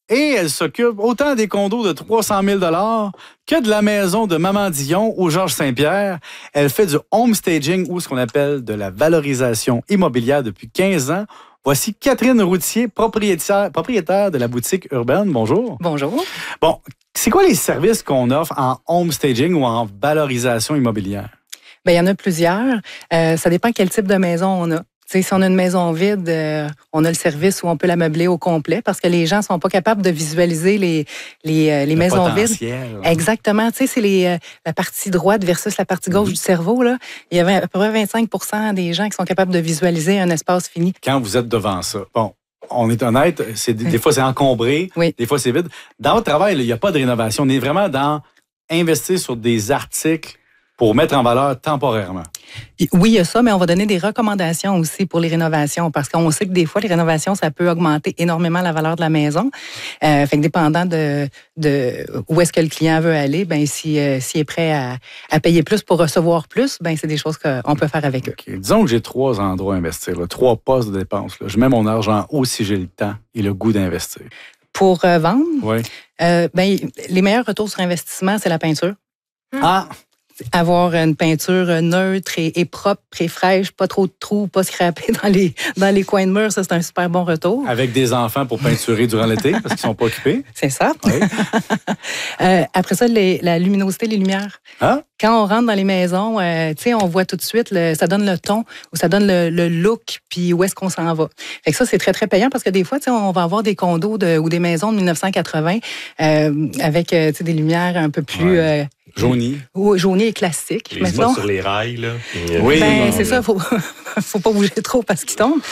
et elle s'occupe autant des condos de 300 000 $ que de la maison de Maman Dion au Georges Saint-Pierre. Elle fait du home staging ou ce qu'on appelle de la valorisation immobilière depuis 15 ans. Voici Catherine Routier, propriétaire de la boutique urbaine. Bonjour. Bonjour. Bon, c'est quoi les services qu'on offre en home staging ou en valorisation immobilière? Bien, il y en a plusieurs. Ça dépend quel type de maison on a. T'sais, si on a une maison vide, on a le service où on peut la meubler au complet parce que les gens sont pas capables de visualiser les maisons vides. Exactement. Tu sais, c'est la partie droite versus la partie gauche du cerveau. Là. Il y avait à peu près 25% des gens qui sont capables de visualiser un espace fini. Quand vous êtes devant ça, bon, on est honnête, des fois c'est encombré, des fois c'est vide. Dans votre travail, il n'y a pas de rénovation. On est vraiment dans investir sur des articles pour mettre en valeur temporairement. Oui, il y a ça, mais on va donner des recommandations aussi pour les rénovations parce qu'on sait que des fois, les rénovations, ça peut augmenter énormément la valeur de la maison. Fait que dépendant de où est-ce que le client veut aller, ben s'il est prêt à payer plus pour recevoir plus, ben c'est des choses qu'on peut faire avec eux. Disons que j'ai 3 endroits à investir, 3 postes de dépenses. Je mets mon argent où si j'ai le temps et le goût d'investir. Pour vendre, oui. Ben, les meilleurs retours sur investissement, c'est la peinture. Ah! Avoir une peinture neutre et propre et fraîche, pas trop de trous, pas scrapé dans les coins de mur, ça c'est un super bon retour. Avec des enfants pour peinturer durant l'été parce qu'ils sont pas occupés. C'est ça. Oui. Après ça, la luminosité, les lumières. Hein? Quand on rentre dans les maisons, on voit tout de suite, ça donne le ton ou ça donne le look, puis où est-ce qu'on s'en va. Fait que ça, c'est très, très payant parce que des fois, on va avoir des condos ou des maisons de 1980 avec des lumières un peu plus... Jaunie. Jaunie et classique. Les spots sur les rails, là. Oui. Ben, c'est ça, faut pas bouger trop parce qu'ils tombent.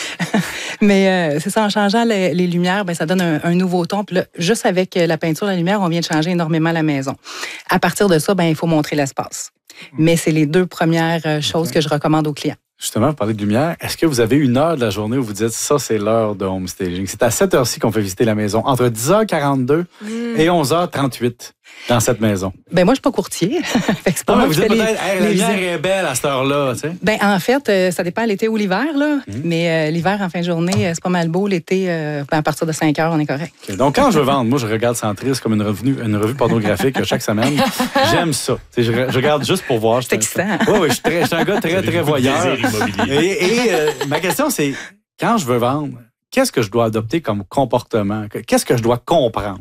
Mais c'est ça, en changeant les lumières, ben, ça donne un nouveau ton. Puis là, juste avec la peinture, la lumière, on vient de changer énormément la maison. À partir de ça, ben, il faut montrer l'espace. Mais c'est les 2 premières choses que je recommande aux clients. Justement, vous parlez de lumière. Est-ce que vous avez une heure de la journée où vous dites ça, c'est l'heure de home staging? C'est à cette heure-ci qu'on fait visiter la maison, entre 10h42 et 11h38 dans cette maison. Ben moi, je suis pas courtier. Fait que c'est pas moi vous qui dites fais peut-être, la lumière est belle à cette heure-là, tu sais. Ben en fait, ça dépend l'été ou l'hiver, là. Mais l'hiver, en fin de journée, c'est pas mal beau. L'été, à partir de 5 heures, on est correct. Okay. Donc, quand je veux vendre, moi, je regarde Centris comme une revue pornographique chaque semaine. J'aime ça. Je regarde juste pour voir. C'est excitant. Oui, je suis un gars très, très voyeur. Et ma question, c'est, quand je veux vendre, qu'est-ce que je dois adopter comme comportement? Qu'est-ce que je dois comprendre?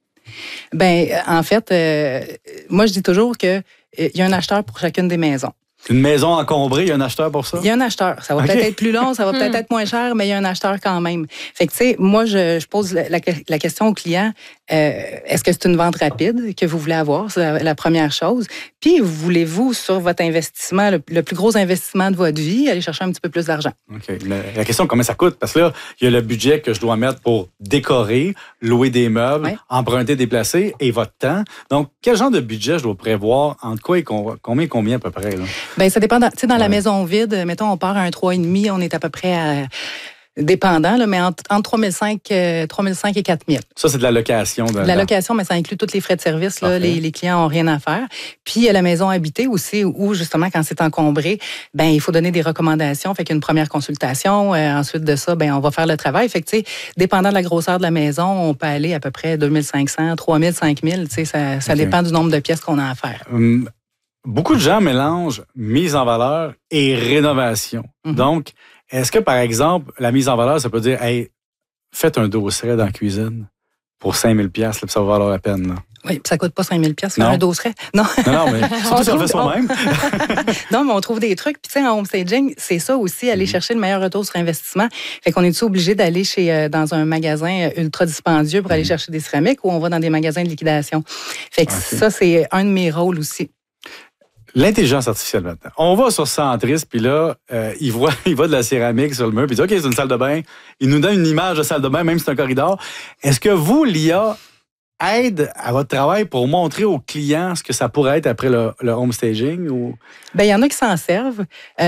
Ben, en fait, moi, je dis toujours qu'il y a un acheteur pour chacune des maisons. Une maison encombrée, il y a un acheteur pour ça? Il y a un acheteur. Ça va peut-être être plus long, ça va peut-être être moins cher, mais il y a un acheteur quand même. Fait que, tu sais, moi, je pose la question au client, est-ce que c'est une vente rapide que vous voulez avoir? C'est la première chose. Puis, voulez-vous, sur votre investissement, le plus gros investissement de votre vie, aller chercher un petit peu plus d'argent? OK. La question, combien ça coûte? Parce que là, il y a le budget que je dois mettre pour décorer, louer des meubles, emprunter, déplacer et votre temps. Donc, quel genre de budget je dois prévoir? Entre quoi et combien à peu près? Là? Bien, ça dépend. Tu sais, dans la maison vide, mettons, on part à un 3,5, on est à peu près à... Dépendant, là, mais entre 3 500 et 4 000. Ça, c'est de la location. La location, mais ça inclut tous les frais de service. Là, les clients n'ont rien à faire. Puis, il y a la maison habitée aussi, où, justement, quand c'est encombré, ben il faut donner des recommandations. Fait qu'une première consultation. Ensuite de ça, ben on va faire le travail. Fait que, tu sais, dépendant de la grosseur de la maison, on peut aller à peu près 2 500, 3 000, 5 000. Tu sais, ça dépend du nombre de pièces qu'on a à faire. Beaucoup de gens mélangent mise en valeur et rénovation. Donc, est-ce que, par exemple, la mise en valeur, ça peut dire, hey, faites un dosseret dans la cuisine pour 5 000 $, ça va valoir la peine. Là. Oui, ça coûte pas 5 000 $, faire un dosseret. Non, mais surtout si on fait soi-même. Non, mais on trouve des trucs. Puis, tu sais, en home staging, c'est ça aussi, aller chercher le meilleur retour sur investissement. Fait qu'on est-tu obligé d'aller dans un magasin ultra dispendieux pour aller chercher des céramiques ou on va dans des magasins de liquidation? Fait que ça, c'est un de mes rôles aussi. L'intelligence artificielle maintenant. On va sur Centris, puis là, il voit de la céramique sur le mur, puis il dit, OK, c'est une salle de bain. Il nous donne une image de salle de bain, même si c'est un corridor. Est-ce que vous, l'IA, aide à votre travail pour montrer aux clients ce que ça pourrait être après le home staging? Ou... Bien, il y en a qui s'en servent.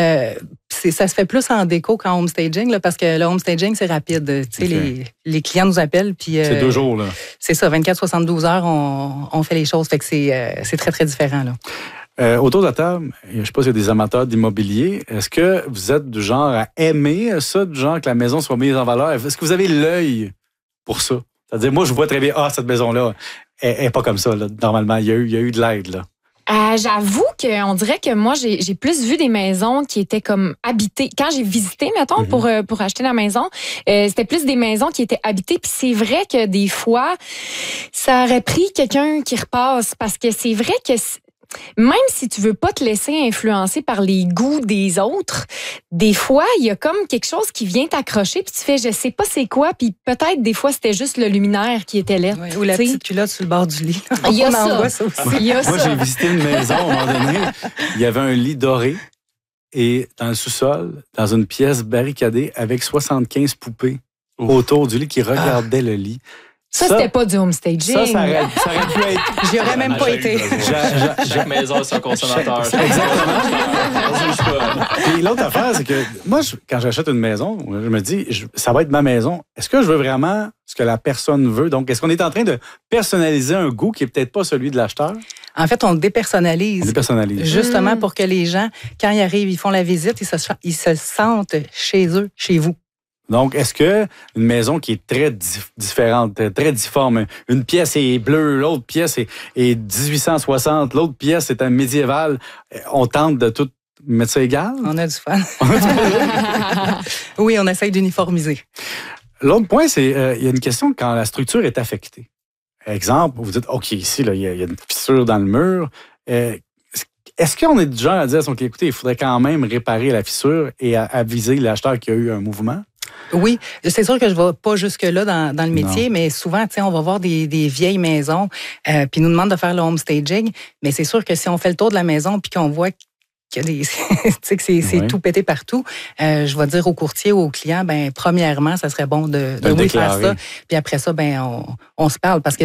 Ça se fait plus en déco qu'en home staging, là, parce que le home staging, c'est rapide. Tu sais, les clients nous appellent, puis... c'est 2 jours, là. C'est ça, 24-72 heures, on fait les choses. Fait que c'est très, très différent, là. Autour de la table, je ne sais pas s'il y a des amateurs d'immobilier. Est-ce que vous êtes du genre à aimer ça, du genre que la maison soit mise en valeur? Est-ce que vous avez l'œil pour ça? C'est-à-dire, moi, je vois très bien, cette maison-là, elle n'est pas comme ça, là. Normalement. Il y a eu de l'aide, là. J'avoue qu'on dirait que moi, j'ai plus vu des maisons qui étaient comme habitées. Quand j'ai visité, mettons, pour acheter la maison, c'était plus des maisons qui étaient habitées. Puis c'est vrai que des fois, ça aurait pris quelqu'un qui repasse. Parce que c'est vrai que même si tu veux pas te laisser influencer par les goûts des autres, des fois, il y a comme quelque chose qui vient t'accrocher, puis tu fais, je sais pas c'est quoi, puis peut-être des fois, c'était juste le luminaire qui était laid. Oui, ou la petite culotte sur le bord du lit. Il y a ça. Moi, j'ai visité une maison, à un moment donné, il y avait un lit doré, et dans le sous-sol, dans une pièce barricadée, avec 75 poupées autour du lit qui regardaient le lit. Ça, c'était pas du homestaging. Ça aurait pu être... J'y aurais même pas été. Chaque maison a son consommateur. Exactement. Puis l'autre affaire, c'est que moi, quand j'achète une maison, je me dis, ça va être ma maison. Est-ce que je veux vraiment ce que la personne veut? Donc, est-ce qu'on est en train de personnaliser un goût qui est peut-être pas celui de l'acheteur? En fait, on le dépersonnalise. Justement pour que les gens, quand ils arrivent, ils font la visite, ils se sentent chez eux, chez vous. Donc, est-ce que une maison qui est très différente, très difforme, une pièce est bleue, l'autre pièce est 1860, l'autre pièce est un médiéval, on tente de tout mettre ça égal? On a du fun. Oui, on essaye d'uniformiser. L'autre point, c'est il y a une question quand la structure est affectée. Exemple, vous dites, OK, ici, il y a une fissure dans le mur. Est-ce qu'on est du genre à dire, OK, écoutez, il faudrait quand même réparer la fissure et aviser l'acheteur qu'il y a eu un mouvement? Oui, c'est sûr que je ne vais pas jusque-là dans le métier, mais souvent, on va voir des vieilles maisons, puis nous demande de faire le homestaging, mais c'est sûr que si on fait le tour de la maison puis qu'on voit que c'est tout pété partout, je vais dire au courtier ou au client, premièrement, ça serait bon de faire ça, puis après ça, on se parle, parce que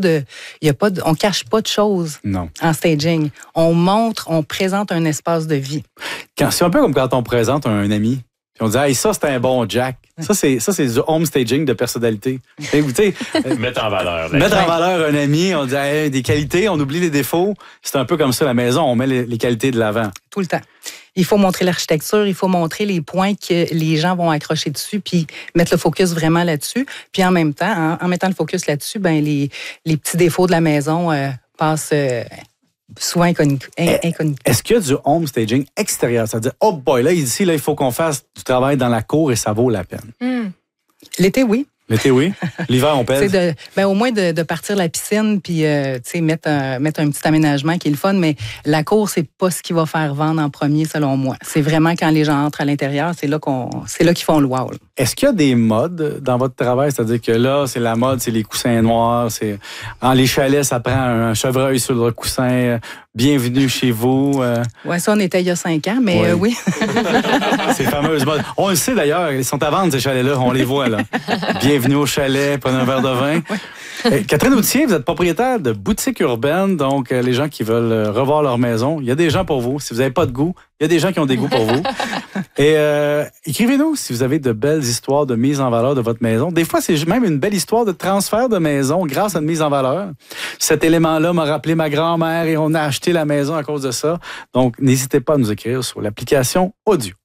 on cache pas de choses en staging. On montre, on présente un espace de vie. C'est un peu comme quand on présente un ami. Puis on dit, hey, ça, c'est un bon Jack. Ça, c'est du homestaging de personnalité. Mettre en valeur. Mettre en valeur un ami, on dit, hey, des qualités, on oublie les défauts. C'est un peu comme ça, la maison, on met les qualités de l'avant. Tout le temps. Il faut montrer l'architecture, il faut montrer les points que les gens vont accrocher dessus, puis mettre le focus vraiment là-dessus. Puis en même temps, en mettant le focus là-dessus, les petits défauts de la maison passent... souvent inconnu. Est-ce qu'il y a du homestaging extérieur? C'est-à-dire, oh boy, là, ici, il faut qu'on fasse du travail dans la cour et ça vaut la peine. L'été, oui. L'été, oui. L'hiver, on pèse. Au moins de partir la piscine puis mettre un petit aménagement qui est le fun, mais la cour, c'est pas ce qui va faire vendre en premier, selon moi. C'est vraiment quand les gens entrent à l'intérieur, c'est là qu'ils font le wow. Là. Est-ce qu'il y a des modes dans votre travail? C'est-à-dire que là, c'est la mode, c'est les coussins noirs, les chalets, ça prend un chevreuil sur le coussin. Bienvenue chez vous. Oui, ça, on était il y a 5 ans, mais oui. Ces fameuses modes. On le sait d'ailleurs, ils sont à vendre, ces chalets-là. On les voit, là. Bienvenue au chalet, prenez un verre de vin. Catherine Outhier, vous êtes propriétaire de boutique urbaine, donc les gens qui veulent revoir leur maison, il y a des gens pour vous. Si vous n'avez pas de goût, il y a des gens qui ont des goûts pour vous. Et écrivez-nous si vous avez de belles histoires de mise en valeur de votre maison. Des fois, c'est même une belle histoire de transfert de maison grâce à une mise en valeur. Cet élément-là m'a rappelé ma grand-mère et on a acheté la maison à cause de ça. Donc, n'hésitez pas à nous écrire sur l'application Audio.